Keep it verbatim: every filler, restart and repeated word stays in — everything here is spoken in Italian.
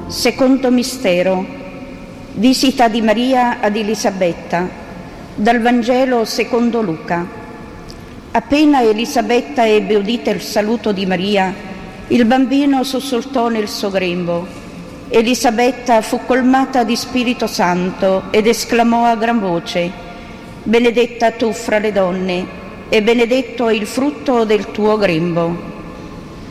Secondo mistero, visita di Maria ad Elisabetta, dal Vangelo secondo Luca. Appena Elisabetta ebbe udito il saluto di Maria, il bambino sussultò nel suo grembo. Elisabetta fu colmata di Spirito Santo ed esclamò a gran voce: «Benedetta tu fra le donne, e benedetto è il frutto del tuo grembo».